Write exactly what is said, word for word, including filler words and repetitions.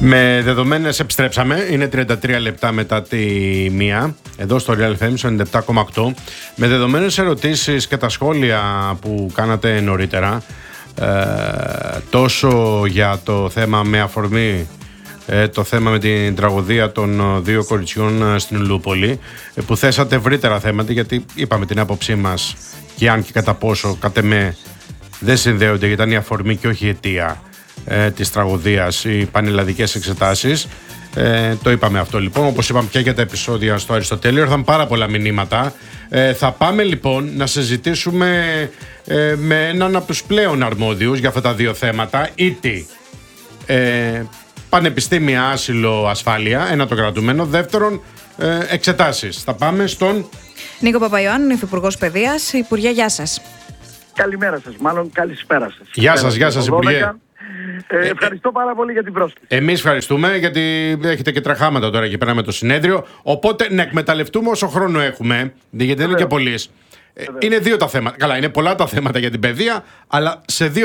Με δεδομένες επιστρέψαμε, είναι τριάντα τρία λεπτά μετά τη μία, εδώ στο Real εφ εμ ενενήντα επτά κόμμα οκτώ. Με δεδομένες ερωτήσεις και τα σχόλια που κάνατε νωρίτερα, ε, τόσο για το θέμα με αφορμή ε, το θέμα με την τραγωδία των δύο κοριτσιών στην Ηλιούπολη, ε, που θέσατε ευρύτερα θέματα, γιατί είπαμε την άποψή μας και αν και κατά πόσο κατ' εμέ δεν συνδέονται, γιατί ήταν η αφορμή και όχι η αιτία ε, της τραγωδίας, οι πανελλαδικές εξετάσεις. Ε, το είπαμε αυτό λοιπόν, όπως είπαμε και για τα επεισόδια στο Αριστοτέλειο. Ήρθαν πάρα πολλά μηνύματα. Ε, θα πάμε λοιπόν να συζητήσουμε ε, με έναν από τους πλέον αρμόδιους για αυτά τα δύο θέματα. Ήτι ε, πανεπιστήμια, άσυλο, ασφάλεια, ένα το κρατούμενο. Δεύτερον, ε, εξετάσεις. Θα πάμε στον Νίκο Παπαϊωάννου, Υφυπουργός Παιδείας. Υπουργέ, γεια σας. Καλημέρα σας, μάλλον καλησπέρα σας. Γεια σας, γεια σας Υπουργέ. Ε, ευχαριστώ πάρα πολύ για την πρόσκληση. Εμείς ευχαριστούμε, γιατί έχετε και τραχάματα τώρα εκεί πέρα με το συνέδριο. Οπότε να εκμεταλλευτούμε όσο χρόνο έχουμε, γιατί δεν είναι και πολλοί. Είναι δύο τα θέματα. Καλά, είναι πολλά τα θέματα για την παιδεία, αλλά σε δύο